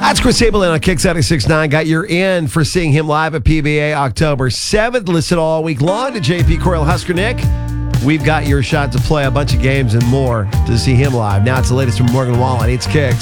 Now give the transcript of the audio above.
That's Chris Abelin on Kick 96.9. Got your in for seeing him live at PBA October 7th. Listen all week long to JP Coyle Husker Nick. We've got your shot to play a bunch of games and more to see him live. Now it's the latest from Morgan Wallen. It's Kicks.